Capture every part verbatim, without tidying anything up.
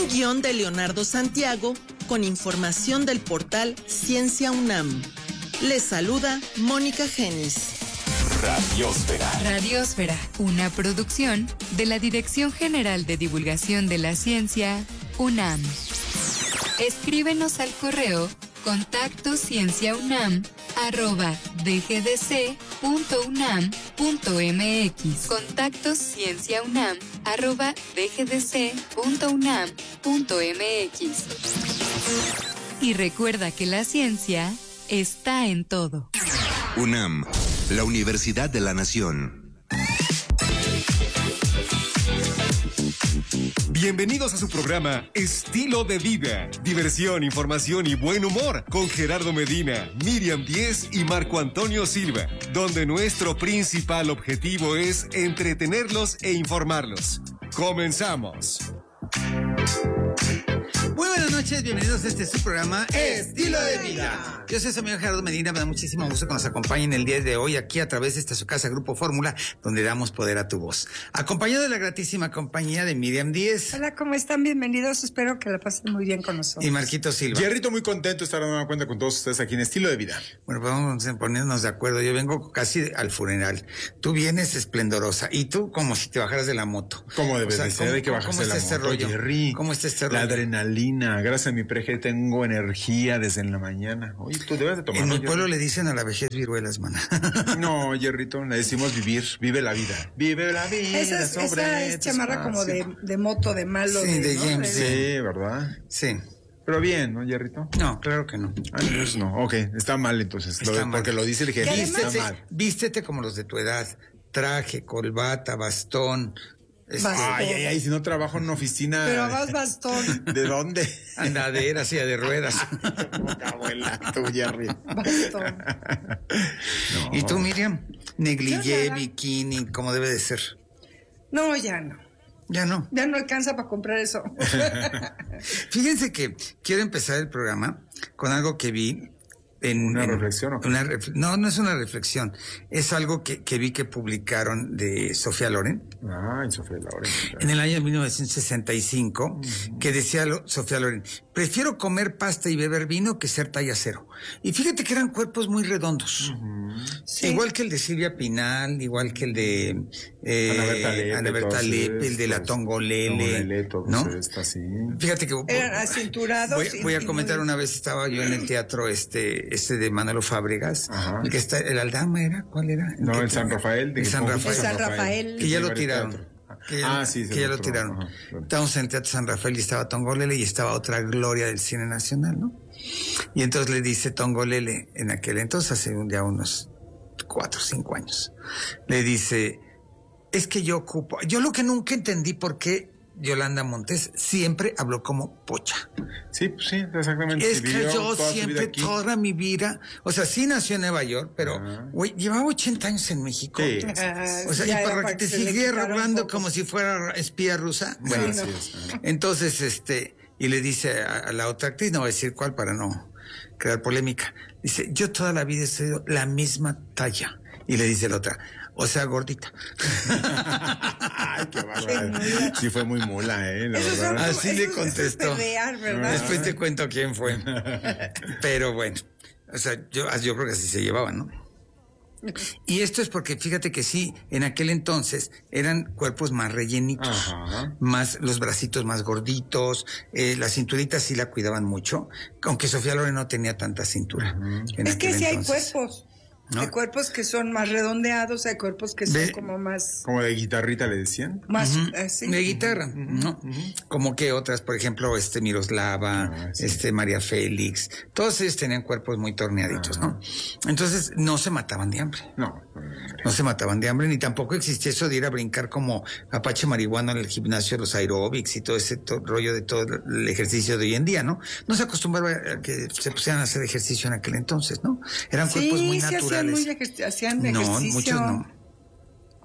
Un guión de Leonardo Santiago con información del portal Ciencia UNAM. Les saluda Mónica Genis. Radiosfera. Radiosfera, una producción de la Dirección General de Divulgación de la Ciencia, UNAM. Escríbenos al correo contacto cienciaunam arroba dgdc punto unam punto mx. Contacto cienciaunam arroba dgdc punto unam punto mx. Y recuerda que la ciencia está en todo. UNAM, la Universidad de la Nación. Bienvenidos a su programa Estilo de Vida, diversión, información y buen humor con Gerardo Medina, Miriam Díez y Marco Antonio Silva, donde nuestro principal objetivo es entretenerlos e informarlos. ¡Comenzamos! Muy buenas noches, bienvenidos a este su programa Estilo de Vida. Yo soy su amigo Gerardo Medina, me da muchísimo gusto que nos acompañen el día de hoy aquí a través de esta su casa Grupo Fórmula, donde damos poder a tu voz. Acompañado de la gratísima compañía de Miriam Díez. Hola, ¿cómo están? Bienvenidos, espero que la pasen muy bien con nosotros. Y Marquito Silva. Jerrito, muy contento de estar dando cuenta con todos ustedes aquí en Estilo de Vida. Bueno, pues vamos a ponernos de acuerdo. Yo vengo casi al funeral. Tú vienes esplendorosa y tú como si te bajaras de la moto. ¿Cómo debe o sea, de ser? Hay que bajarse de la este moto, rollo? Jerry. ¿Cómo está este rollo? La adrenalina. Gracias a mi preje tengo energía desde en la mañana. Oye, tú debes de tomar. En mi Jerry. pueblo le dicen a la vejez viruelas, mana. No, Jerrito, le decimos vivir. Vive la vida. Vive la vida. Esa es, sobre esa es chamarra como de, de moto, de malo. Sí, de, de ¿no? James. Sí, ¿verdad? Sí. Pero bien, ¿no, Jerrito? No, claro que no. Ah, entonces no. Ok, está mal entonces. Está Lo de, mal. Porque lo dice el jefe. Vístete, Está mal. vístete como los de tu edad. Traje, corbata, bastón. Este, Bastón. Ay, ay, ay, si no trabajo en una oficina. Pero vas bastón. ¿De dónde? andadera, silla de ruedas. Abuela, tú, Jerry. Bastón. No. ¿Y tú, Miriam? Negligé, nada. bikini, como debe de ser. No, ya no. Ya no. Ya no alcanza para comprar eso. Fíjense que quiero empezar el programa con algo que vi. En, ¿Una en, reflexión o qué? Una ref, no, no es una reflexión. Es algo que, que vi que publicaron de Sofía Loren. Ay, Sofía Loren. En el año mil novecientos sesenta y cinco, uh-huh. que decía lo, Sofía Loren, prefiero comer pasta y beber vino que ser talla cero. Y fíjate que eran cuerpos muy redondos. Uh-huh. Sí. Igual que el de Silvia Pinal, igual que el de eh, Ana Berta Lepe, Ana Berta Lepe, el de la Tongolele, ¿no? Está así. Fíjate que eran acinturados. Voy, voy a comentar una vez, estaba yo en el teatro este, este de Manolo Fábregas, Ajá. el que está, el Aldama era, ¿cuál era? No, el San Rafael. De el San Rafael. El San Rafael. Que ya lo tiraron. Que ya, ah, sí, que ya lo tiraron. Ajá, claro. Estábamos en el Teatro San Rafael y estaba Tongolele y estaba otra gloria del cine nacional, ¿no? Y entonces le dice Tongolele, en aquel entonces, hace ya unos cuatro o cinco años, le dice, es que yo ocupo, yo lo que nunca entendí por qué Yolanda Montes siempre habló como pocha. Sí, pues sí, exactamente. Es que yo siempre, toda mi vida, o sea, sí nació en Nueva York, pero, güey, uh-huh. llevaba ochenta años en México. Sí. Uh, o sea, y para, para que te siguiera hablando como si fuera espía rusa. Bueno, sí, no. es, entonces, este, y le dice a, a la otra actriz, no voy a decir cuál para no crear polémica, dice, yo toda la vida he sido la misma talla. Y le dice la otra, o sea, gordita. Ay, qué bárbaro. Sí fue muy mula, ¿eh? La eso verdad. Así le contestó. Es pelear, ¿verdad? Después te cuento quién fue. Pero bueno, o sea, yo, yo creo que así se llevaban, ¿no? Y esto es porque fíjate que sí, en aquel entonces eran cuerpos más rellenitos, Ajá. más los bracitos más gorditos, eh, la cinturita sí la cuidaban mucho, aunque Sofía Loren no tenía tanta cintura. Uh-huh. Es que sí entonces. Hay cuerpos. ¿No? Hay cuerpos que son más redondeados, hay cuerpos que son de, como más... ¿Como de guitarrita le decían? Más, uh-huh. eh, sí. De guitarra, uh-huh. ¿no? Uh-huh. Como que otras, por ejemplo, este Miroslava, ah, sí. este María Félix, todos ellos tenían cuerpos muy torneaditos, uh-huh. ¿no? Entonces, no se mataban de hambre. No. No se mataban de hambre, ni tampoco existía eso de ir a brincar como Apache Marihuana en el gimnasio, los aeróbics y todo ese to- rollo de todo el ejercicio de hoy en día, ¿no? No se acostumbraba a que se pusieran a hacer ejercicio en aquel entonces, ¿no? Eran sí, cuerpos muy sí naturales. Hacían, muy ejer- hacían ejercicio. No, muchos no.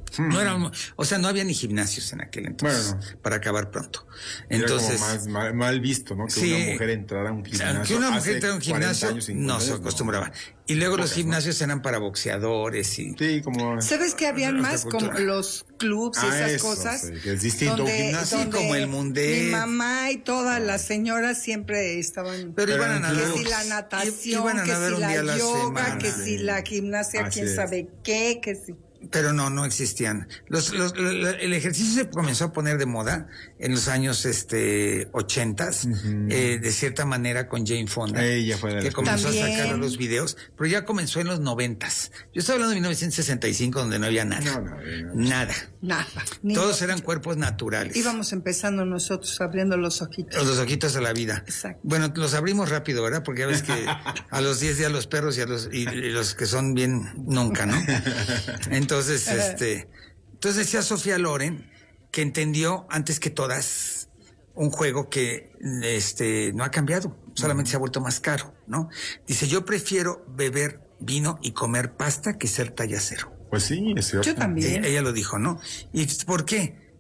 No era, o sea, no había ni gimnasios en aquel entonces, bueno, para acabar pronto. Entonces, era como más mal, mal visto, ¿no? Que sí, una mujer entrara a un gimnasio. Que una mujer entrara a un gimnasio años, no se acostumbraba. No. Y luego Pocas, los gimnasios ¿no? eran para boxeadores y... Sí, como... ¿Sabes que habían más como los clubs y ah, esas eso, cosas? Sí, que es distinto donde, un gimnasio. Donde como el Mundet. Mi mamá y todas las señoras siempre estaban... Pero iban a nadar. Que si la natación, que si la yoga, que si la gimnasia, Así quién es. sabe qué, que si... Pero no, no existían. Los, los, los, el ejercicio se comenzó a poner de moda en los años este ochentas, uh-huh. eh, de cierta manera con Jane Fonda, Ella fue de que comenzó También. a sacar los videos, pero ya comenzó en los noventas. Yo estoy hablando de mil novecientos sesenta y cinco, donde no había nada. No, no, no, no. Nada. Nada. Todos eran cuerpos naturales. Íbamos empezando nosotros abriendo los ojitos. Los ojitos a la vida. Exacto. Bueno, los abrimos rápido, ¿verdad? Porque ya ves que a los diez días los perros y a los, y, y los que son bien nunca, ¿no? Entonces, este, entonces decía Sofía Loren que entendió antes que todas un juego que este no ha cambiado, solamente uh-huh. se ha vuelto más caro, ¿no? Dice, yo prefiero beber vino y comer pasta que ser talla cero. Pues sí, es cierto. Yo también. Eh, ella lo dijo, ¿no? ¿Y por qué?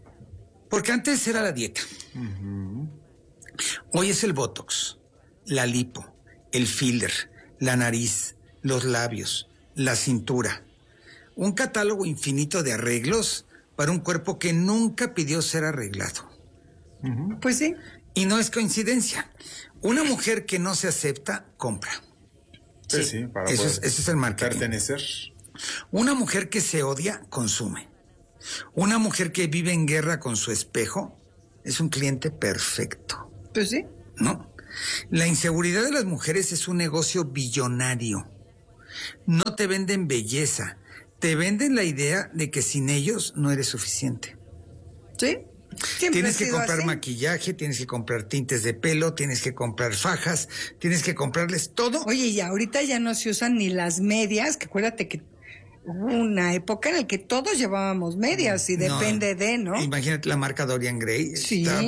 Porque antes era la dieta. Uh-huh. Hoy es el botox, la lipo, el filler, la nariz, los labios, la cintura. Un catálogo infinito de arreglos para un cuerpo que nunca pidió ser arreglado. Uh-huh. Pues sí. Y no es coincidencia. Una mujer que no se acepta, compra. Sí, sí, para eso es, eso es el marketing. Pertenecer. Una mujer que se odia, consume. Una mujer que vive en guerra con su espejo, es un cliente perfecto. Pues sí. ¿No? La inseguridad de las mujeres es un negocio billonario. No te venden belleza. Te venden la idea de que sin ellos no eres suficiente. ¿Sí? Siempre tienes que comprar así. maquillaje, tienes que comprar tintes de pelo, tienes que comprar fajas, tienes que comprarles todo. Oye, y ahorita ya no se usan ni las medias, que acuérdate que hubo una época en la que todos llevábamos medias y no, depende de, ¿no? Imagínate la marca Dorian Gray. Sí. Está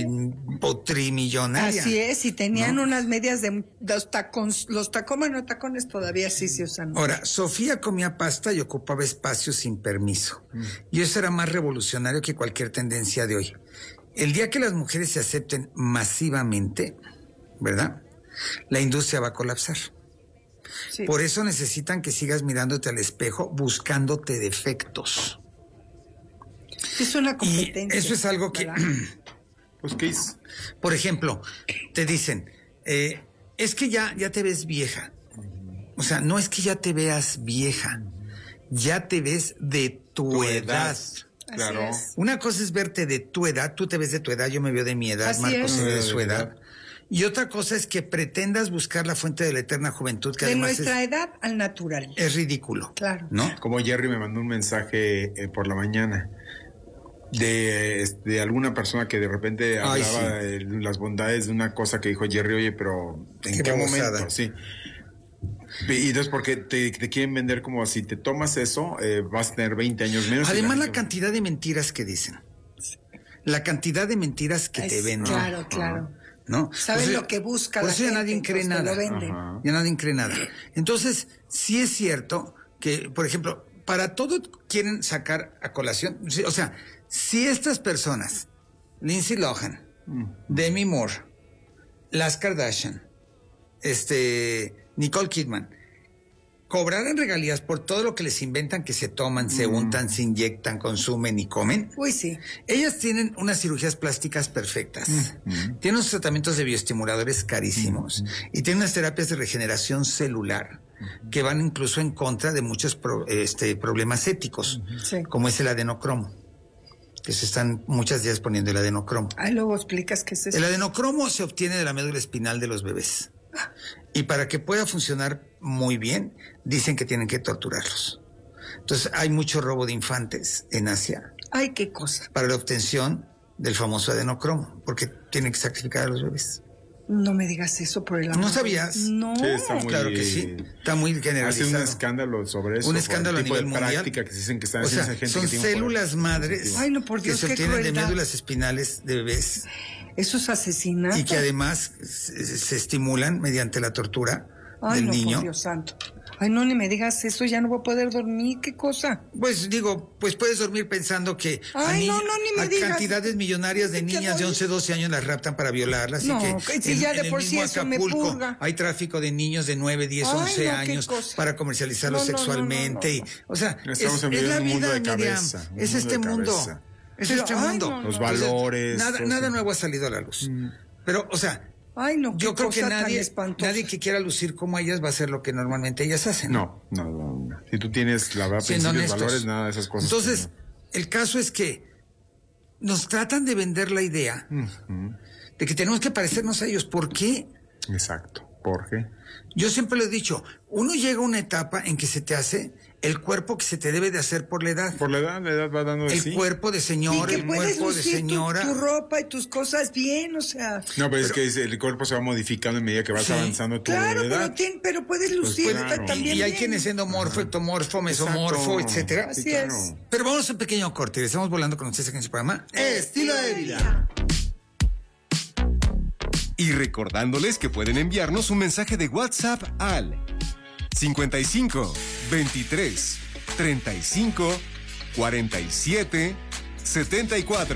potrimillonaria. Así es, y tenían ¿no? unas medias de los tacones, los tacones, no tacones todavía sí se usan. Ahora, Sofía comía pasta y ocupaba espacio sin permiso. Mm. Y eso era más revolucionario que cualquier tendencia de hoy. El día que las mujeres se acepten masivamente, ¿verdad? La industria va a colapsar. Sí. Por eso necesitan que sigas mirándote al espejo buscándote defectos. Es una competencia. Y eso es algo que... Pues, ¿qué es? Por ejemplo, te dicen, eh, es que ya, ya te ves vieja. O sea, no es que ya te veas vieja, ya te ves de tu, tu edad. edad. Claro. Una cosa es verte de tu edad, tú te ves de tu edad, yo me veo de mi edad, Así Marcos es. se ve de su edad. Y otra cosa es que pretendas buscar la fuente de la eterna juventud. Que de además nuestra es, edad al natural. Es ridículo. Claro. ¿No? Como Jerry me mandó un mensaje eh, por la mañana de, de alguna persona que de repente Ay, hablaba sí. de las bondades de una cosa que dijo Jerry, oye, pero ¿en qué, qué momento? Sí. Y entonces porque te, te quieren vender como si te tomas eso, eh, vas a tener veinte años menos. Además la, la cantidad de mentiras que dicen. La cantidad de mentiras que es, te venden. Claro, Ajá. claro. ¿No? Saben pues, lo que busca por la eso ya gente, nadie cree nada. Lo venden. Ya nadie cree nada. Entonces, sí es cierto que, por ejemplo, para todo quieren sacar a colación. O sea, si estas personas, Lindsay Lohan, mm. Demi Moore, las Kardashian, este, Nicole Kidman, cobraran regalías por todo lo que les inventan, que se toman, se mm. untan, se inyectan, consumen y comen. Uy, sí. Ellas tienen unas cirugías plásticas perfectas. Mm. Tienen unos tratamientos de bioestimuladores carísimos. Mm. Y tienen unas terapias de regeneración celular mm. que van incluso en contra de muchos pro, este, problemas éticos, mm. sí. como es el adenocromo. Que se están muchas días poniendo el adenocromo. Ahí luego explicas qué es eso. El adenocromo se obtiene de la médula espinal de los bebés. Y para que pueda funcionar muy bien, dicen que tienen que torturarlos. Entonces, hay mucho robo de infantes en Asia. Ay, qué cosa. Para la obtención del famoso adenocromo, porque tienen que sacrificar a los bebés. No me digas eso por el amor. ¿No sabías? No. Sí, está muy, claro que sí. Está muy generalizado. Hace un escándalo sobre eso. Un escándalo a nivel mundial. Práctica que dicen que están o sea, esa gente son que tiene células madres Ay, no, por Dios, que se qué obtienen de crueldad. médulas espinales de bebés. Eso es asesinato. Y que además se, se estimulan mediante la tortura Ay, del no, niño. Por Dios santo. Ay, no, ni me digas eso, ya no voy a poder dormir, ¿qué cosa? Pues digo, pues puedes dormir pensando que Ay, a, no, no, ni me a digas. cantidades millonarias de niñas de once, doce años las raptan para violarlas. No, y que si en, ya de en por el sí mismo eso me Acapulco purga. hay tráfico de niños de nueve, diez, Ay, once no, qué años cosa. para comercializarlos No, no, sexualmente. no, no, no. Y, o sea, Estamos es, en es la un mundo vida, de Miriam. cabeza, un Es mundo este de mundo. cabeza. Es Pero, este ay, mundo. no, no, Los no. valores. Nada, todo nada eso. nuevo ha salido a la luz. Mm. Pero, o sea, Ay, no, qué yo creo que cosa tan nadie, espantosa. nadie que quiera lucir como ellas va a hacer lo que normalmente ellas hacen. No, no, no, no. Si tú tienes, la verdad, Siendo principios, honestos. valores, nada de esas cosas. Entonces, no. el caso es que nos tratan de vender la idea Ujú. de que tenemos que parecernos a ellos. ¿Por qué? Exacto. ¿Por qué? Yo siempre lo he dicho, uno llega a una etapa en que se te hace el cuerpo que se te debe de hacer por la edad. Por la edad, la edad va dando de El sí. cuerpo de Y señor, que el puedes cuerpo de lucir tu, señora. tu ropa y tus cosas bien, o sea... No, pero, es que es- el cuerpo se va modificando en medida que vas Sí. avanzando tu Claro, edad. pero, tien- pero puedes lucir claro. también Y hay bien. quienes endomorfo, ectomorfo, mesomorfo, Exacto. etcétera. Así Sí, claro. es. Pero vamos a un pequeño corte y estamos volando con ustedes aquí en su programa Estilo de Vida. Y recordándoles que pueden enviarnos un mensaje de WhatsApp al cincuenta y cinco, veintitrés, treinta y cinco, cuarenta y siete, setenta y cuatro.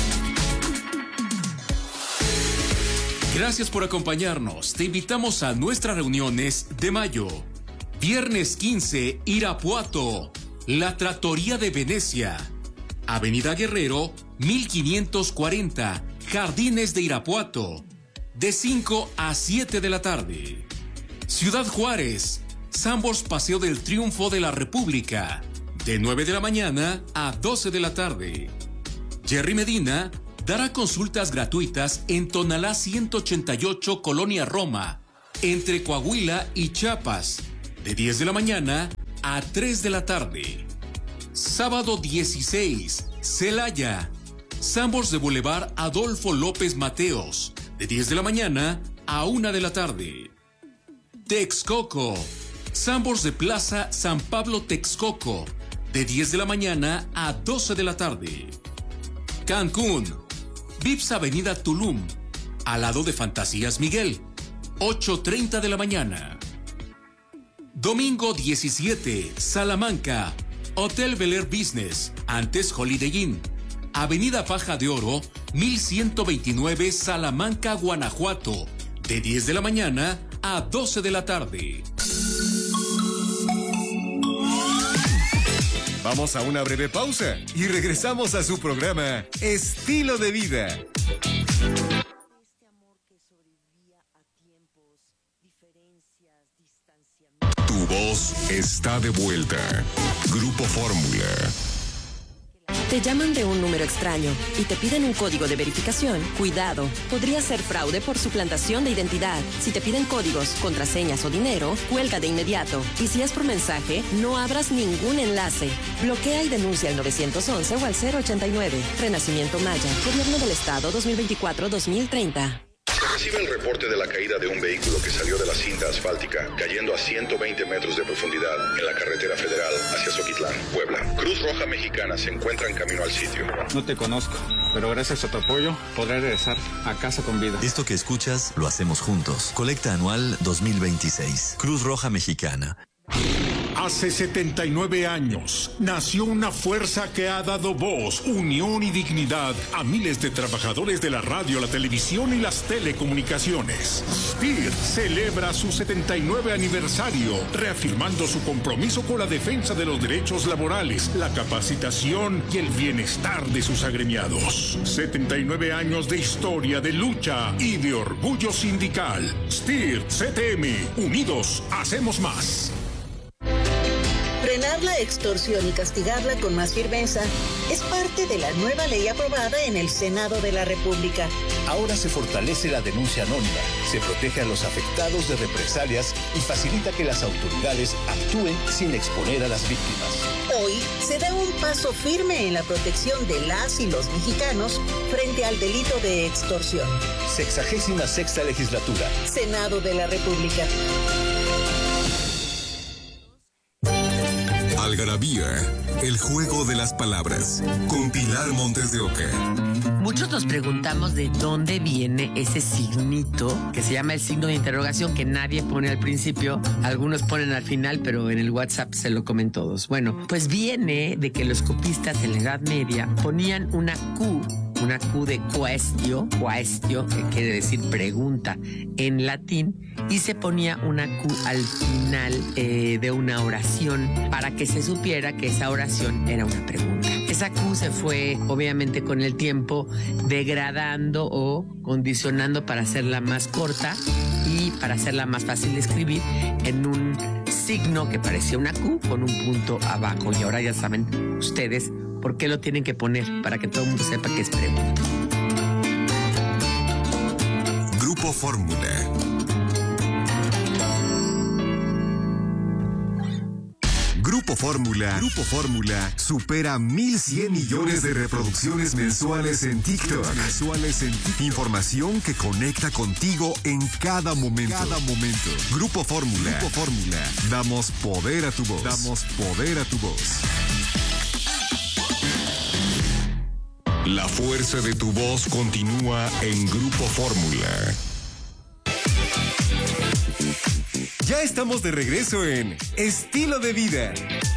Gracias por acompañarnos. Te invitamos a nuestras reuniones de mayo. Viernes quince, Irapuato, La Trattoria de Venecia. Avenida Guerrero, mil quinientos cuarenta, Jardines de Irapuato. De cinco a siete de la tarde. Ciudad Juárez, Sambors Paseo del Triunfo de la República. De nueve de la mañana a doce de la tarde. Jerry Medina dará consultas gratuitas en Tonalá ciento ochenta y ocho, Colonia Roma, entre Coahuila y Chiapas, de diez de la mañana a tres de la tarde. Sábado dieciséis, Celaya, Sambors de Boulevard Adolfo López Mateos, de diez de la mañana a una de la tarde. Texcoco, Sambors de Plaza San Pablo Texcoco, de diez de la mañana a doce de la tarde. Cancún, Vips Avenida Tulum, al lado de Fantasías Miguel, ocho treinta de la mañana. Domingo diecisiete, Salamanca, Hotel Bel Air Business, antes Holiday Inn, Avenida Faja de Oro, mil ciento veintinueve, Salamanca, Guanajuato, de diez de la mañana a doce de la tarde. Vamos a una breve pausa y regresamos a su programa Estilo de Vida. Tu voz está de vuelta. Grupo Fórmula. Te llaman de un número extraño y te piden un código de verificación. Cuidado, podría ser fraude por suplantación de identidad. Si te piden códigos, contraseñas o dinero, cuelga de inmediato. Y si es por mensaje, no abras ningún enlace. Bloquea y denuncia al nueve once o al cero ochenta y nueve. Renacimiento Maya, Gobierno del Estado dos mil veinticuatro a dos mil treinta. Se recibe el reporte de la caída de un vehículo que salió de la cinta asfáltica, cayendo a ciento veinte metros de profundidad en la carretera federal hacia Zoquitlán, Puebla. Cruz Roja Mexicana se encuentra en camino al sitio. No te conozco, pero gracias a tu apoyo podré regresar a casa con vida. Esto que escuchas lo hacemos juntos. Colecta Anual dos mil veintiséis. Cruz Roja Mexicana. Hace setenta y nueve años nació una fuerza que ha dado voz, unión y dignidad a miles de trabajadores de la radio, la televisión y las telecomunicaciones. S T I R celebra su setenta y nueve aniversario, reafirmando su compromiso con la defensa de los derechos laborales, la capacitación y el bienestar de sus agremiados. setenta y nueve años de historia, de lucha y de orgullo sindical. S T I R C T M, unidos hacemos más. Frenar la extorsión y castigarla con más firmeza es parte de la nueva ley aprobada en el Senado de la República. Ahora se fortalece la denuncia anónima, se protege a los afectados de represalias y facilita que las autoridades actúen sin exponer a las víctimas. Hoy se da un paso firme en la protección de las y los mexicanos frente al delito de extorsión. Sexagésima sexta legislatura. Senado de la República. Algarabía, el juego de las palabras, con Pilar Montes de Oca. Muchos nos preguntamos de dónde viene ese signito que se llama el signo de interrogación que nadie pone al principio, algunos ponen al final, pero en el WhatsApp se lo comen todos. Bueno, pues viene de que los copistas en la Edad Media ponían una Q, una Q de quaestio, quaestio, que quiere decir pregunta en latín, y se ponía una Q al final eh, de una oración para que se supiera que esa oración era una pregunta. Esa Q se fue, obviamente, con el tiempo degradando o condicionando para hacerla más corta y para hacerla más fácil de escribir en un signo que parecía una Q con un punto abajo. Y ahora ya saben ustedes por qué lo tienen que poner, para que todo el mundo sepa que es pregunta. Grupo Fórmula. Grupo Fórmula, Grupo Fórmula supera mil cien millones de reproducciones mensuales en TikTok. Mensuales en TikTok. Información que conecta contigo en cada momento. Cada momento. Grupo Fórmula. Grupo Fórmula. Damos poder a tu voz. Damos poder a tu voz. La fuerza de tu voz continúa en Grupo Fórmula. Ya estamos de regreso en Estilo de Vida.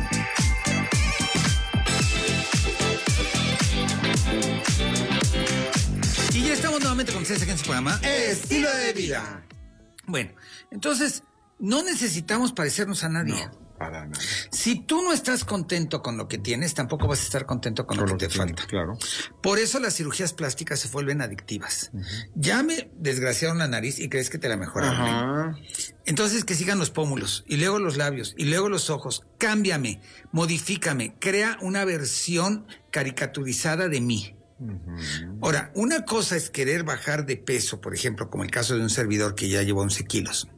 Y ya estamos nuevamente con ustedes aquí en su programa Estilo de Vida. Bueno, entonces no necesitamos parecernos a nadie. No. Para nada. Si tú no estás contento con lo que tienes, tampoco vas a estar contento con, con lo que lo te que falta. Claro. Por eso las cirugías plásticas se vuelven adictivas. Uh-huh. Ya me desgraciaron la nariz y crees que te la mejoraron. Uh-huh. Entonces que sigan los pómulos, y luego los labios, y luego los ojos. Cámbiame, modifícame, crea una versión caricaturizada de mí. Uh-huh. Ahora, una cosa es querer bajar de peso, por ejemplo, como el caso de un servidor que ya llevó once kilos.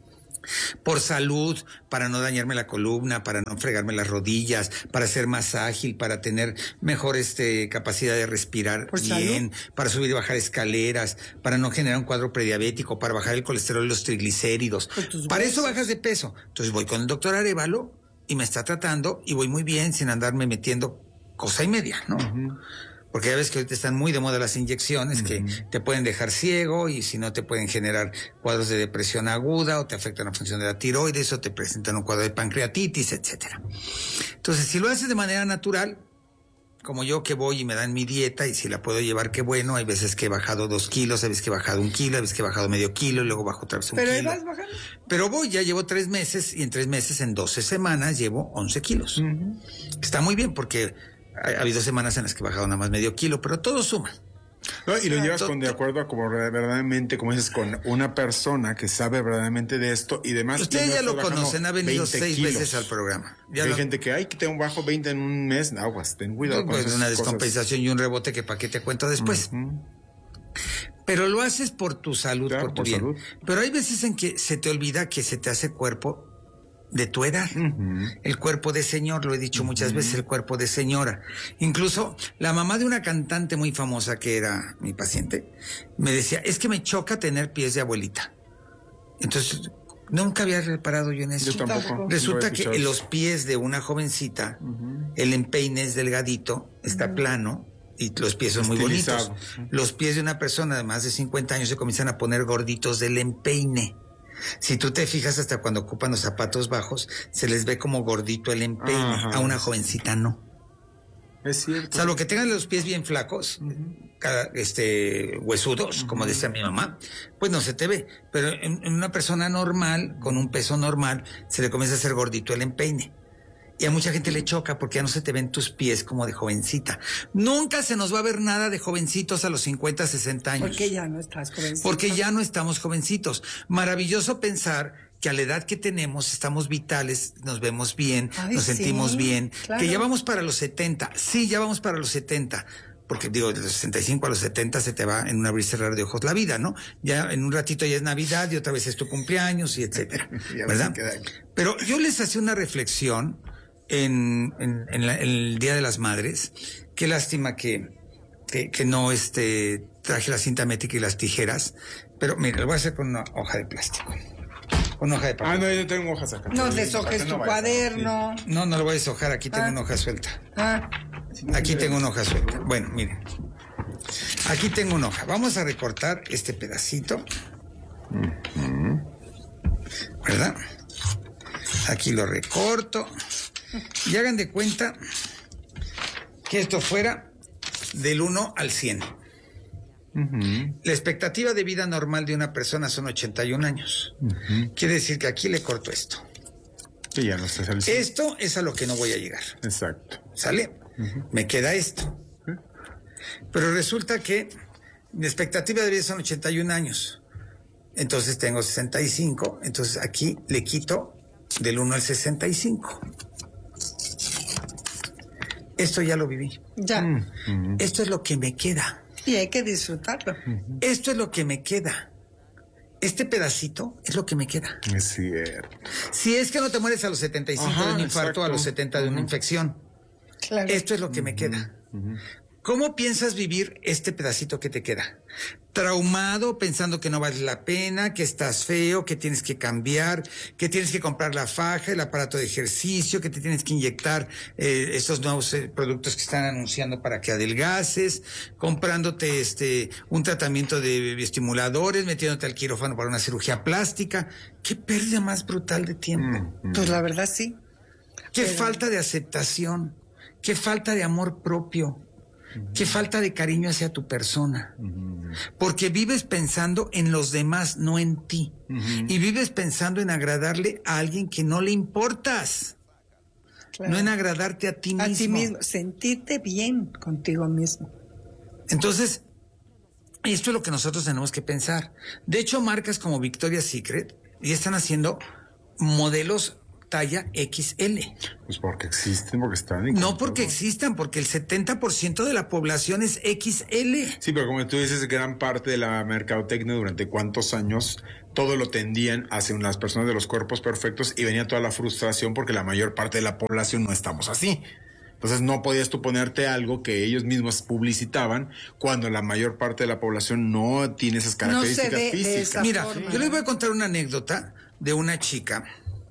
Por salud, para no dañarme la columna, para no fregarme las rodillas, para ser más ágil, para tener mejor este, capacidad de respirar bien, salud, para subir y bajar escaleras, para no generar un cuadro prediabético, para bajar el colesterol y los triglicéridos. Para eso bajas de peso. Entonces voy con el doctor Arévalo y me está tratando y voy muy bien sin andarme metiendo cosa y media, ¿no? Uh-huh. Porque ya ves que ahorita están muy de moda las inyecciones, uh-huh, que te pueden dejar ciego y si no te pueden generar cuadros de depresión aguda o te afectan la función de la tiroides o te presentan un cuadro de pancreatitis, etcétera. Entonces, si lo haces de manera natural, como yo que voy y me dan mi dieta y si la puedo llevar, qué bueno. Hay veces que he bajado dos kilos, hay veces que he bajado un kilo, hay veces que he bajado medio kilo y luego bajo otra vez un Pero kilo. Pero vas bajando. Pero voy, ya llevo tres meses y en tres meses, en doce semanas, llevo once kilos. Uh-huh. Está muy bien porque ha habido semanas en las que he bajado nada más medio kilo, pero todo suma. No, y lo llevas con de acuerdo a como verdaderamente, como dices, con una persona que sabe verdaderamente de esto y demás. Ustedes ya lo conocen, ha venido seis kilos. veces al programa. Ya hay lo... gente que, ay, que tengo un bajo veinte en un mes, aguas, ten cuidado. Pues, con una descompensación cosas. Y un rebote que para qué te cuento después. Uh-huh. Pero lo haces por tu salud, claro, por tu por bien. Salud. Pero hay veces en que se te olvida que se te hace cuerpo de tu edad. Uh-huh. El cuerpo de señor, lo he dicho uh-huh. muchas veces, el cuerpo de señora. Incluso la mamá de una cantante muy famosa que era mi paciente, me decía, es que me choca tener pies de abuelita. Entonces, nunca había reparado yo en eso. Yo tampoco. Resulta que en los pies de una jovencita, uh-huh. el empeine es delgadito, está uh-huh. plano, y los pies son muy bonitos. Uh-huh. Los pies de una persona de más de cincuenta años se comienzan a poner gorditos del empeine. Si tú te fijas, hasta cuando ocupan los zapatos bajos, se les ve como gordito el empeine. Ajá. A una jovencita no. Es cierto. Salvo que tengan los pies bien flacos, uh-huh. cada, este, huesudos, uh-huh. como decía mi mamá, pues no se te ve. Pero en, en una persona normal, con un peso normal, se le comienza a hacer gordito el empeine. Y a mucha gente le choca porque ya no se te ven tus pies como de jovencita. Nunca se nos va a ver nada de jovencitos a los cincuenta, sesenta años. Porque ya no estás jovencito. Porque ya no estamos jovencitos. Maravilloso pensar que a la edad que tenemos estamos vitales, nos vemos bien, Ay, nos sentimos sí, bien. Claro. Que ya vamos para los setenta. Sí, ya vamos para los setenta. Porque digo, de los sesenta y cinco a los setenta se te va en un abrir y cerrar de ojos la vida, ¿no? Ya en un ratito ya es Navidad y otra vez es tu cumpleaños y etcétera. ¿Verdad? Pero yo les hacía una reflexión en, en, en, la, en el Día de las Madres. Qué lástima que, que, que no este, traje la cinta métrica y las tijeras. Pero mira, lo voy a hacer con una hoja de plástico. Con hoja de papel. Ah, no, yo tengo hojas acá. No deshojes tu cuaderno. Sí. No, no lo voy a deshojar. Aquí tengo ah. una hoja suelta. Ah. Aquí tengo una hoja suelta. Bueno, miren. Aquí tengo una hoja. Vamos a recortar este pedacito. Uh-huh. ¿Verdad? Aquí lo recorto. Y hagan de cuenta que esto fuera del uno al cien. Uh-huh. La expectativa de vida normal de una persona son ochenta y un años. Uh-huh. Quiere decir que aquí le corto esto. Y ya no está al cien. Esto es a lo que no voy a llegar. Exacto. ¿Sale? Uh-huh. Me queda esto. Uh-huh. Pero resulta que mi expectativa de vida son ochenta y un años. Entonces tengo sesenta y cinco. Entonces aquí le quito del uno al sesenta y cinco. Esto ya lo viví. Ya. Uh-huh. Esto es lo que me queda. Y hay que disfrutarlo. Uh-huh. Esto es lo que me queda. Este pedacito es lo que me queda. Es cierto. Si es que no te mueres a los setenta y cinco Ajá, de un infarto, exacto. a los setenta de una uh-huh. infección. Claro. Esto es lo que uh-huh. me queda. Uh-huh. ¿Cómo piensas vivir este pedacito que te queda? Traumado, pensando que no vale la pena, que estás feo, que tienes que cambiar, que tienes que comprar la faja, el aparato de ejercicio, que te tienes que inyectar eh, estos nuevos eh, productos que están anunciando para que adelgaces, comprándote este un tratamiento de estimuladores, metiéndote al quirófano para una cirugía plástica. ¿Qué pérdida más brutal de tiempo? Mm, pues la verdad sí. Qué Pero... falta de aceptación, qué falta de amor propio. Qué falta de cariño hacia tu persona. Uh-huh. Porque vives pensando en los demás, no en ti. Uh-huh. Y vives pensando en agradarle a alguien que no le importas. Claro. No en agradarte a ti mismo. A ti mismo. Sentirte bien contigo mismo. Entonces, esto es lo que nosotros tenemos que pensar. De hecho, marcas como Victoria's Secret ya están haciendo modelos talla equis ele. Pues porque existen, porque están... No porque existan, porque el setenta por ciento de la población es equis ele. Sí, pero como tú dices, gran parte de la mercadotecnia durante cuántos años todo lo tendían hacia las personas de los cuerpos perfectos y venía toda la frustración porque la mayor parte de la población no estamos así. Entonces no podías tú ponerte algo que ellos mismos publicitaban cuando la mayor parte de la población no tiene esas características no se ve físicas. Mira, forma. Yo les voy a contar una anécdota de una chica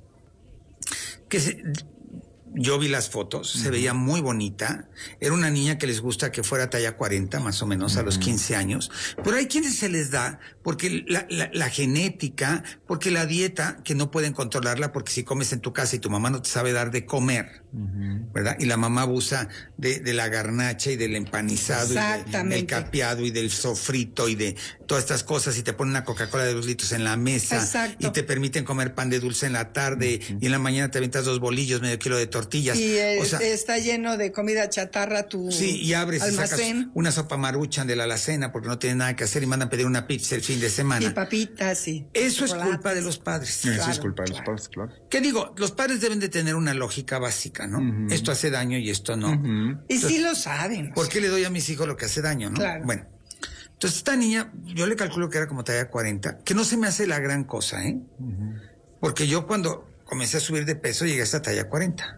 que se, yo vi las fotos, uh-huh. se veía muy bonita, era una niña que les gusta que fuera talla cuarenta más o menos uh-huh. a los quince años, pero hay quienes se les da porque la, la, la genética, porque la dieta que no pueden controlarla porque si comes en tu casa y tu mamá no te sabe dar de comer, uh-huh. ¿verdad? Y la mamá abusa de, de la garnacha y del empanizado y de, del capeado y del sofrito y de todas estas cosas y te ponen una Coca-Cola de dos litros en la mesa Exacto. y te permiten comer pan de dulce en la tarde uh-huh. y en la mañana te aventas dos bolillos, medio kilo de tortillas. Y eh, o sea, está lleno de comida chatarra tu Sí, y abres almacén. Y sacas una sopa maruchan de la alacena porque no tienen nada que hacer y mandan a pedir una pizza el fin de semana. Y papitas, sí. Eso es culpa de los padres. Eso claro, es culpa de los padres, claro. ¿Qué digo? Los padres deben de tener una lógica básica, ¿no? Uh-huh. Esto hace daño y esto no. Uh-huh. Y Entonces, sí lo saben. ¿Por qué le doy a mis hijos lo que hace daño, no? Claro. Bueno. Entonces esta niña, yo le calculo que era como talla cuarenta, que no se me hace la gran cosa, ¿eh? Uh-huh. Porque yo cuando comencé a subir de peso llegué hasta talla cuarenta.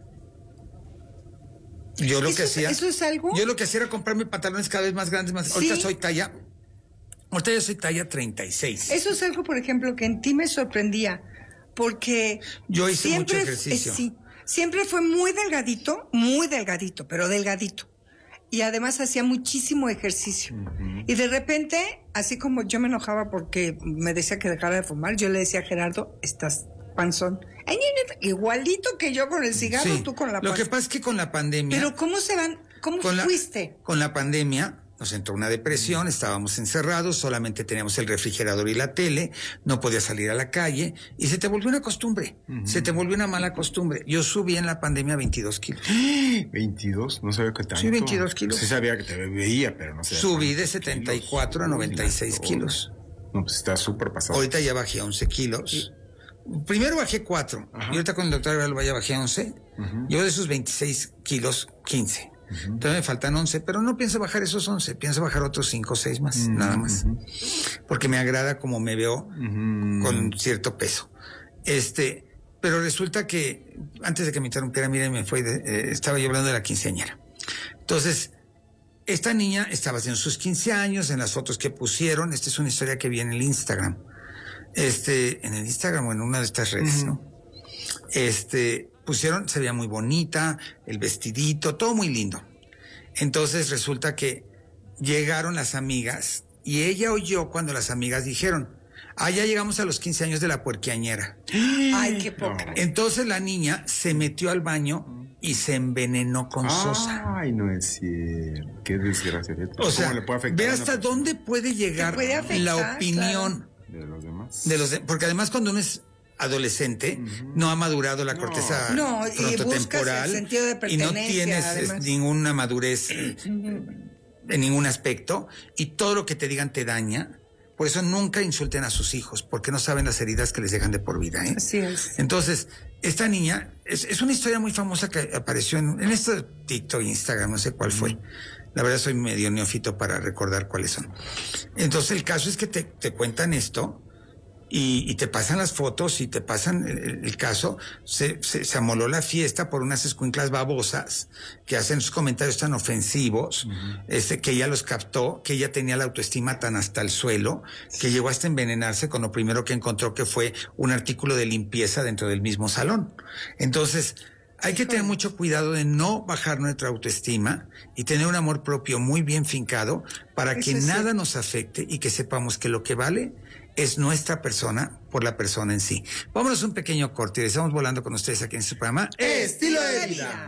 Yo lo ¿Eso que es, hacía... ¿Eso es algo? Yo lo que hacía era comprarme pantalones cada vez más grandes, más... ¿Sí? Ahorita soy talla... Ahorita yo soy talla treinta y seis. Eso es algo, por ejemplo, que en ti me sorprendía, porque... Yo hice siempre, mucho ejercicio. Eh, sí, siempre fue muy delgadito, muy delgadito, pero delgadito. Y además hacía muchísimo ejercicio. Uh-huh. Y de repente, así como yo me enojaba porque me decía que dejara de fumar, yo le decía a Gerardo, estás panzón. Ay, igualito que yo con el cigarro, sí, tú con la panza. Lo que pasa es que con la pandemia... Pero ¿cómo se van? ¿Cómo con fuiste? La, con la pandemia nos entró una depresión, estábamos encerrados, solamente teníamos el refrigerador y la tele, no podías salir a la calle y se te volvió una costumbre, uh-huh. se te volvió una mala costumbre. Yo subí en la pandemia veintidós kilos. ¿veintidós? No sabía que tanto. Sí, veintidós kilos. Sí sabía que te veía, pero no sé. Subí de setenta y cuatro kilos a noventa y seis kilos. No, pues está súper pasado. Ahorita ya bajé a once kilos. Sí. Primero bajé cuatro, Ajá. y ahorita con el doctor Álvaro ya bajé a once. Uh-huh. Yo de esos veintiséis kilos, quince. Uh-huh. Entonces me faltan once, pero no pienso bajar esos once, pienso bajar otros cinco o seis más, uh-huh. nada más. Porque me agrada como me veo uh-huh. con cierto peso. Este, pero resulta que, antes de que me interrumpiera, miren, me fue de, eh, estaba yo hablando de la quinceañera. Entonces, esta niña estaba haciendo sus quince años, en las fotos que pusieron, esta es una historia que vi en el Instagram. Este, en el Instagram o en una de estas redes, uh-huh. ¿no? Este, pusieron, se veía muy bonita, el vestidito, todo muy lindo. Entonces resulta que llegaron las amigas y ella oyó cuando las amigas dijeron, ah, ya llegamos a los quince años de la puerquiañera. Ay, qué poca. Entonces la niña se metió al baño y se envenenó con sosa. Ay, no es cierto. Qué desgracia. O sea, ¿Cómo le puede afectar ve a una hasta persona? dónde puede llegar puede afectar, la opinión de los demás. de los de- porque además cuando uno es adolescente, uh-huh. no ha madurado la corteza no, y frontotemporal buscas el sentido de y no pertenencia, tienes además. ninguna madurez en ningún aspecto y todo lo que te digan te daña. Por eso nunca insulten a sus hijos, porque no saben las heridas que les dejan de por vida, ¿eh? Así es. Entonces, esta niña, es, es una historia muy famosa que apareció en, en este TikTok, Instagram, no sé cuál fue. La verdad soy medio neófito para recordar cuáles son. Entonces, el caso es que te, te cuentan esto y, y te pasan las fotos y te pasan el, el caso. Se, se, se amoló la fiesta por unas escuinclas babosas que hacen sus comentarios tan ofensivos, uh-huh. este, que ella los captó, que ella tenía la autoestima tan hasta el suelo, que llegó hasta envenenarse con lo primero que encontró, que fue un artículo de limpieza dentro del mismo salón. Entonces, hay que tener mucho cuidado de no bajar nuestra autoestima y tener un amor propio muy bien fincado para que Eso nada sí. nos afecte y que sepamos que lo que vale es nuestra persona por la persona en sí. Vámonos a un pequeño corte y estamos volando con ustedes aquí en este programa Estilo de Vida.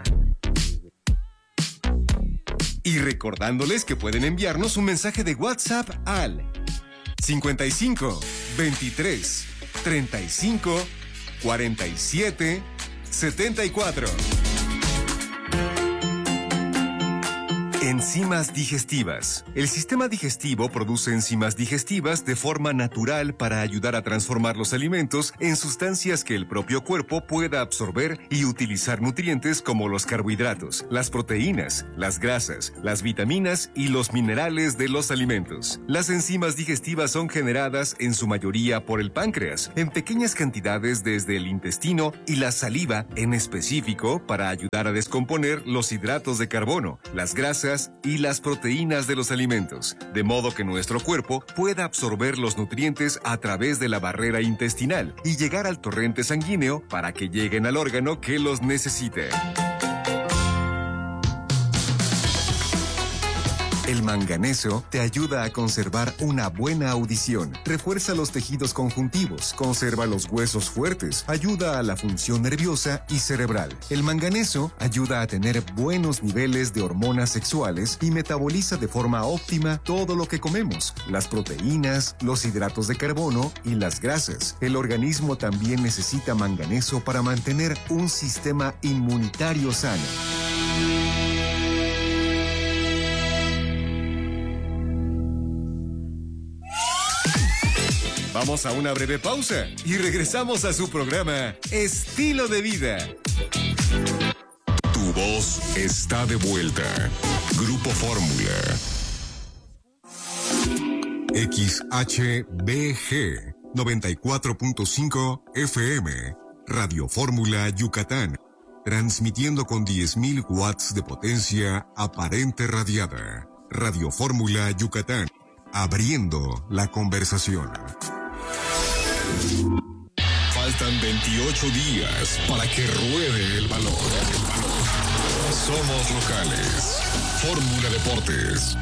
Y recordándoles que pueden enviarnos un mensaje de WhatsApp al cincuenta y cinco, veintitrés, treinta y cinco, cuarenta y siete, setenta y cuatro. Enzimas digestivas. El sistema digestivo produce enzimas digestivas de forma natural para ayudar a transformar los alimentos en sustancias que el propio cuerpo pueda absorber y utilizar nutrientes como los carbohidratos, las proteínas, las grasas, las vitaminas y los minerales de los alimentos. Las enzimas digestivas son generadas en su mayoría por el páncreas, en pequeñas cantidades desde el intestino y la saliva en específico para ayudar a descomponer los hidratos de carbono, las grasas y las proteínas de los alimentos, de modo que nuestro cuerpo pueda absorber los nutrientes a través de la barrera intestinal y llegar al torrente sanguíneo para que lleguen al órgano que los necesite. El manganeso te ayuda a conservar una buena audición, refuerza los tejidos conjuntivos, conserva los huesos fuertes, ayuda a la función nerviosa y cerebral. El manganeso ayuda a tener buenos niveles de hormonas sexuales y metaboliza de forma óptima todo lo que comemos, las proteínas, los hidratos de carbono y las grasas. El organismo también necesita manganeso para mantener un sistema inmunitario sano. Vamos a una breve pausa y regresamos a su programa Estilo de Vida. Tu voz está de vuelta. Grupo Fórmula. X H B G noventa y cuatro punto cinco F M. Radio Fórmula Yucatán. Transmitiendo con diez mil watts de potencia aparente radiada. Radio Fórmula Yucatán. Abriendo la conversación. Faltan veintiocho días para que ruede el balón. Somos locales. Fórmula Deportes.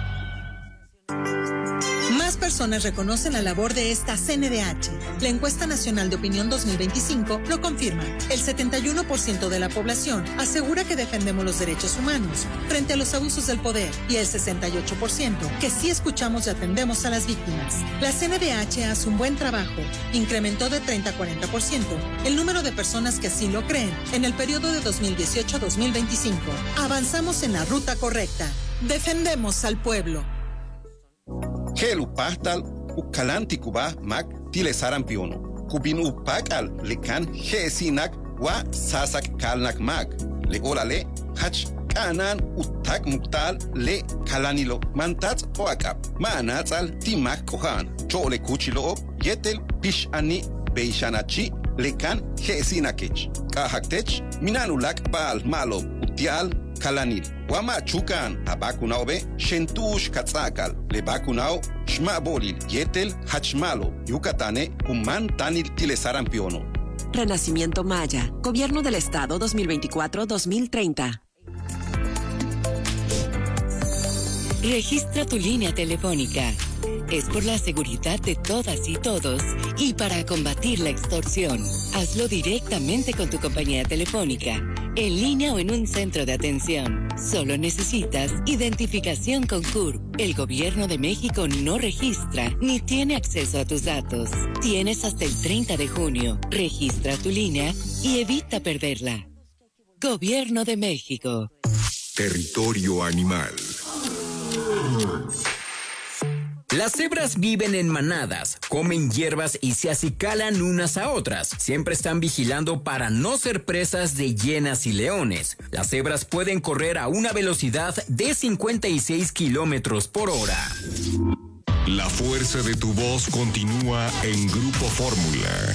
Más personas reconocen la labor de esta C N D H. La encuesta nacional de opinión dos mil veinticinco lo confirma. El setenta y uno por ciento de la población asegura que defendemos los derechos humanos frente a los abusos del poder y el sesenta y ocho por ciento que sí escuchamos y atendemos a las víctimas. La C N D H hace un buen trabajo. Incrementó de treinta a cuarenta por ciento el número de personas que así lo creen en el periodo de dos mil dieciocho a dos mil veinticinco. Avanzamos en la ruta correcta. Defendemos al pueblo. Helu pastal ukalanti kuba mak tile sarampiono. Kubin upakal lekan hesinak wa sasak kalnak mak. Le orale hach kanan utak muktal le kalanilo mantats oakap. Manatzal timak kohan. Chole kuchilo yetel pish ani beishanachi lekan hesinakech. Kahaktech minanulak bal malo utial kalanil. Wama chukan abakunaobe shentush katzakal le bakunao shmabolil yetel hachmalo yucatane kuman tanil tilesarampiono. Renacimiento Maya, Gobierno del Estado dos mil veinticuatro a dos mil treinta. Registra tu línea telefónica. Es por la seguridad de todas y todos y para combatir la extorsión. Hazlo directamente con tu compañía telefónica, en línea o en un centro de atención. Solo necesitas identificación con C U R P. El Gobierno de México no registra ni tiene acceso a tus datos. Tienes hasta el treinta de junio. Registra tu línea y evita perderla. Gobierno de México. Territorio animal. Las cebras viven en manadas, comen hierbas y se acicalan unas a otras. Siempre están vigilando para no ser presas de hienas y leones. Las cebras pueden correr a una velocidad de cincuenta y seis kilómetros por hora. La fuerza de tu voz continúa en Grupo Fórmula.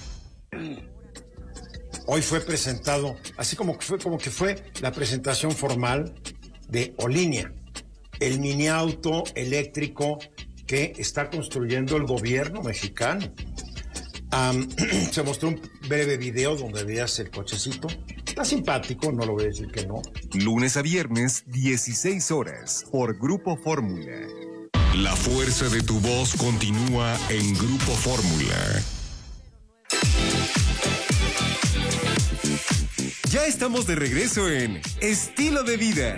Hoy fue presentado, así como que fue, como que fue la presentación formal de Olinia, el mini auto eléctrico que está construyendo el gobierno mexicano. Um, se mostró un breve video donde veías el cochecito. Está simpático, no lo voy a decir que no. Lunes a viernes, dieciséis horas, por Grupo Fórmula. La fuerza de tu voz continúa en Grupo Fórmula. Ya estamos de regreso en Estilo de Vida.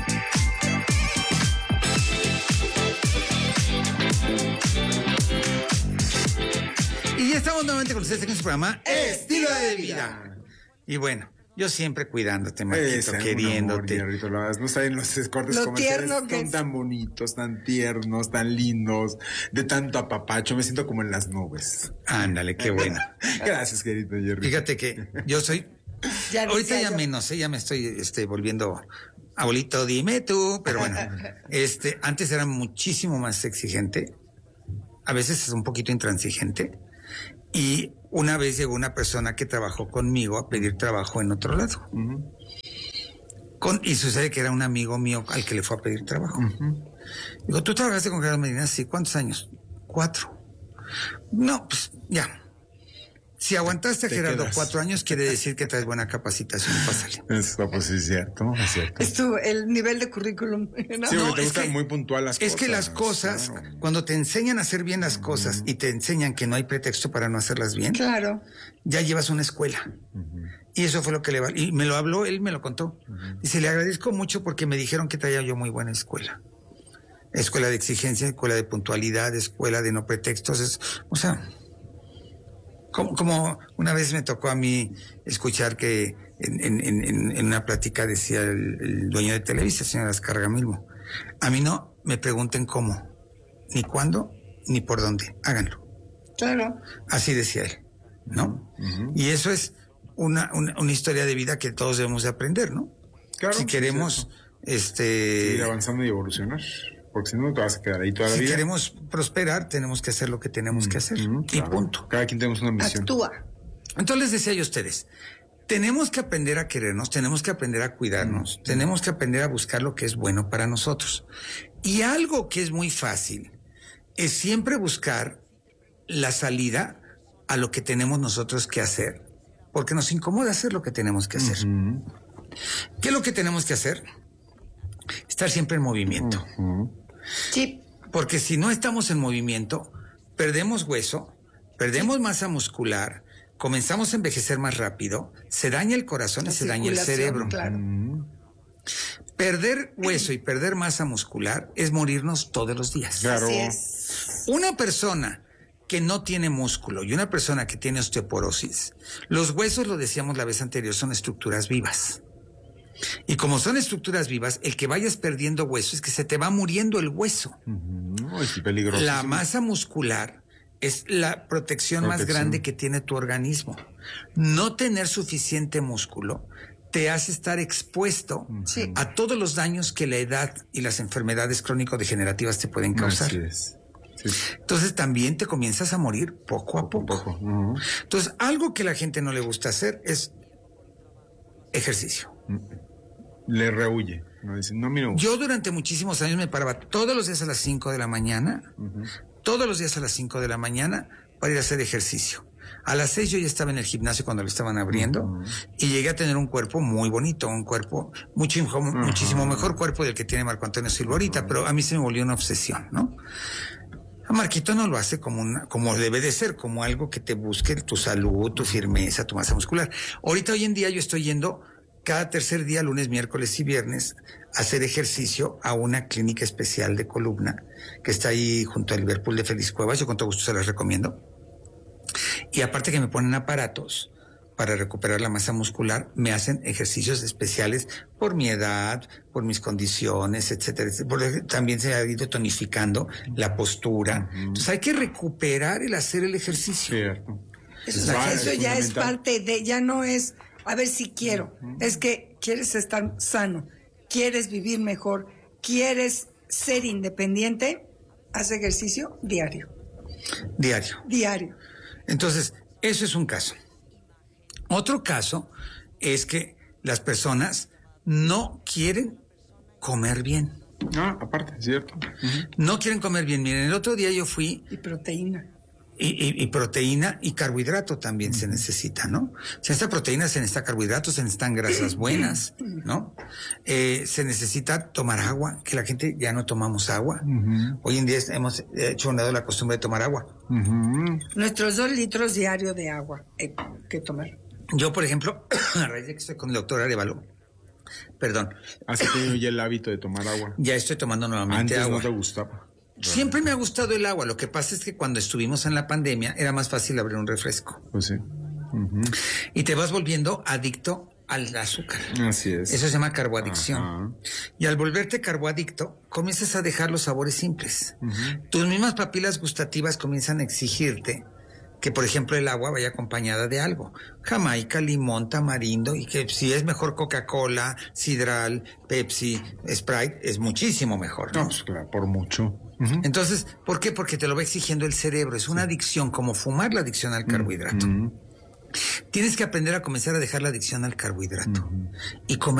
Y ya estamos nuevamente con ustedes en su programa Estilo de Vida. Y bueno, yo siempre cuidándote, Marquito, queriéndote. Amor, no saben los cortes Lo comerciales, tierno que son es. tan bonitos, tan tiernos, tan lindos, de tanto apapacho, me siento como en las nubes. Ándale, qué bueno. Gracias, querido Jerry. Fíjate que yo soy... Ya ahorita decía ya yo. menos, ¿eh? Ya me estoy este, volviendo... Abuelito, dime tú, pero bueno, este, antes era muchísimo más exigente, a veces es un poquito intransigente, y una vez llegó una persona que trabajó conmigo a pedir trabajo en otro lado. Uh-huh. Con, y sucede que era un amigo mío al que le fue a pedir trabajo. Uh-huh. Digo, ¿tú trabajaste con Gerardo Medina? Sí, ¿cuántos años? Cuatro. No, pues ya. Si aguantaste a Gerardo quedas. cuatro años, quiere decir que traes buena capacitación. Pásale. Eso, pues sí, es cierto, es cierto. Es tu, el nivel de currículum. ¿No? Sí, no, te es gusta que, muy puntual las es cosas. Es que las cosas, claro. Cuando te enseñan a hacer bien las cosas uh-huh. y te enseñan que no hay pretexto para no hacerlas bien, claro, ya llevas una escuela. Uh-huh. Y eso fue lo que le valió. Y me lo habló, él me lo contó. Uh-huh. Dice, le agradezco mucho porque me dijeron que traía yo muy buena escuela. Escuela de exigencia, escuela de puntualidad, escuela de no pretextos. Es, o sea... Como, como una vez me tocó a mí escuchar que en, en, en, en una plática decía el, el dueño de Televisa, señor Azcárraga Milmo, a mí no me pregunten cómo, ni cuándo, ni por dónde, háganlo. Claro. Así decía él, ¿no? Uh-huh. Y eso es una, una, una historia de vida que todos debemos de aprender, ¿no? Claro. Si queremos, este... ir avanzando y evolucionar. Porque si no te vas a quedar ahí toda la si vida. Si queremos prosperar, tenemos que hacer lo que tenemos mm, que hacer. Mm, claro. Y punto. Cada quien tenemos una misión. Actúa. Entonces les decía yo a ustedes, tenemos que aprender a querernos, tenemos que aprender a cuidarnos, mm. tenemos que aprender a buscar lo que es bueno para nosotros. Y algo que es muy fácil es siempre buscar la salida a lo que tenemos nosotros que hacer. Porque nos incomoda hacer lo que tenemos que hacer. Mm-hmm. ¿Qué es lo que tenemos que hacer? Estar siempre en movimiento. Mm-hmm. Sí. Porque si no estamos en movimiento, perdemos hueso, perdemos masa muscular, comenzamos a envejecer más rápido, se daña el corazón y se daña el cerebro. Claro. Mm. Perder hueso y perder masa muscular es morirnos todos los días. Claro. Así es. Una persona que no tiene músculo y una persona que tiene osteoporosis, los huesos, lo decíamos la vez anterior, son estructuras vivas. Y como son estructuras vivas, el que vayas perdiendo hueso es que se te va muriendo el hueso. Uh-huh. Es peligroso. La masa muscular es la protección, protección más grande que tiene tu organismo. No tener suficiente músculo te hace estar expuesto uh-huh. a todos los daños que la edad y las enfermedades crónico-degenerativas te pueden causar. Así es. Sí. Entonces también te comienzas a morir poco a poco. poco. Uh-huh. Entonces, algo que a la gente no le gusta hacer es ejercicio. Uh-huh. Le rehuye. No, dice, no, mira. Yo durante muchísimos años me paraba todos los días a las cinco de la mañana, uh-huh. todos los días a las cinco de la mañana para ir a hacer ejercicio. A las seis yo ya estaba en el gimnasio cuando lo estaban abriendo uh-huh. y llegué a tener un cuerpo muy bonito, un cuerpo mucho, uh-huh. muchísimo mejor cuerpo del que tiene Marco Antonio Silva ahorita, uh-huh. pero a mí se me volvió una obsesión, ¿no? A Marquito no lo hace como una, como debe de ser, como algo que te busque tu salud, tu firmeza, tu masa muscular. Ahorita, hoy en día, yo estoy yendo cada tercer día, lunes, miércoles y viernes, a hacer ejercicio a una clínica especial de columna que está ahí junto al Liverpool de Félix Cuevas. Yo con todo gusto se las recomiendo. Y aparte que me ponen aparatos para recuperar la masa muscular, me hacen ejercicios especiales por mi edad, por mis condiciones, etcétera, etcétera. Porque también se ha ido tonificando la postura. Uh-huh. Entonces hay que recuperar el hacer el ejercicio. Cierto. Eso, o sea, eso ya es parte de, ya no es a ver si quiero, uh-huh. es que quieres estar sano, quieres vivir mejor, quieres ser independiente, haz ejercicio diario. Diario. Diario. Entonces, eso es un caso. Otro caso es que las personas no quieren comer bien. Ah, aparte, cierto. Uh-huh. No quieren comer bien. Miren, el otro día yo fui... Y proteína. Y, y, y proteína y carbohidrato también uh-huh. se necesita, ¿no? Se necesita proteína, se necesita carbohidratos, se necesitan grasas buenas, ¿no? Eh, se necesita tomar agua, que la gente ya no tomamos agua. Uh-huh. Hoy en día hemos hecho un lado la costumbre de tomar agua. Uh-huh. Nuestros dos litros diarios de agua hay que tomar. Yo, por ejemplo, a raíz de que estoy con el doctor Arevalo, perdón. ¿Has tenido ya el hábito de tomar agua? Ya estoy tomando nuevamente Antes agua. No te gustaba. Siempre me ha gustado el agua. Lo que pasa es que cuando estuvimos en la pandemia era más fácil abrir un refresco. Pues sí. Uh-huh. Y te vas volviendo adicto al azúcar. Así es. Eso se llama carboadicción. Ajá. Y al volverte carboadicto, comienzas a dejar los sabores simples. Uh-huh. Tus mismas papilas gustativas comienzan a exigirte que, por ejemplo, el agua vaya acompañada de algo. Jamaica, limón, tamarindo, y que si es mejor Coca-Cola, Sidral, Pepsi, Sprite, es muchísimo mejor, ¿no? No, pues claro, por mucho. Uh-huh. Entonces, ¿por qué? Porque te lo va exigiendo el cerebro. Es una sí. adicción, como fumar la adicción al carbohidrato. Uh-huh. Tienes que aprender a comenzar a dejar la adicción al carbohidrato. Uh-huh. Y comer